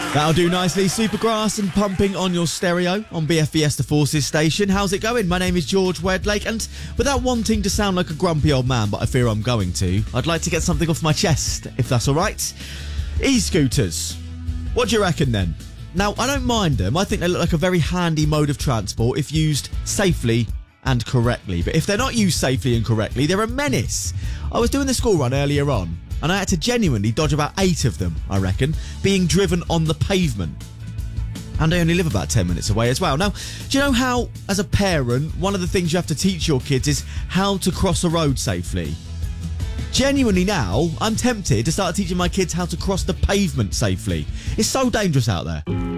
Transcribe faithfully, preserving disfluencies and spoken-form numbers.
That'll do nicely. Supergrass and Pumping on your stereo on B F Fiesta Forces station. How's it going? My name is George Wedlake, and without wanting to sound like a grumpy old man, but I fear I'm going to, I'd like to get something off my chest, if that's all right. E-scooters. What do you reckon then? Now, I don't mind them. I think they look like a very handy mode of transport if used safely and correctly. But if they're not used safely and correctly, they're a menace. I was doing the school run earlier on, and I had to genuinely dodge about eight of them, I reckon, being driven on the pavement. And I only live about ten minutes away as well. Now, do you know how, as a parent, one of the things you have to teach your kids is how to cross a road safely? Genuinely now, I'm tempted to start teaching my kids how to cross the pavement safely. It's so dangerous out there.